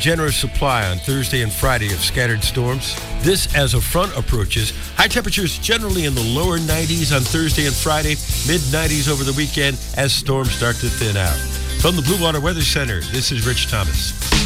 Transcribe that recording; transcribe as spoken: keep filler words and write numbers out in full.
generous supply on Thursday and Friday of scattered storms. This as a front approaches. High temperatures generally in the lower nineties on Thursday and Friday, mid nineties over the weekend as storms start to thin out. From the Blue Water Weather Center, this is Rich Thomas.